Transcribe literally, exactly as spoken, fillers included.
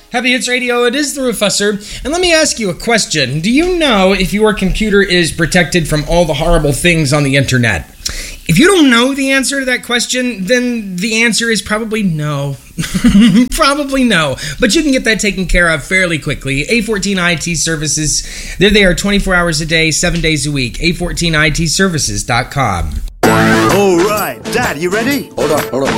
Happy Hits Radio, it is the Rufusser, and let me ask you a question. Do you know if your computer is protected from all the horrible things on the internet? If you don't know the answer to that question, then the answer is probably no. Probably no. But you can get that taken care of fairly quickly. A fourteen I T Services, they're there twenty-four hours a day, seven days a week. A fourteen I T services dot com. All right, Dad, you ready? Hold on, hold on.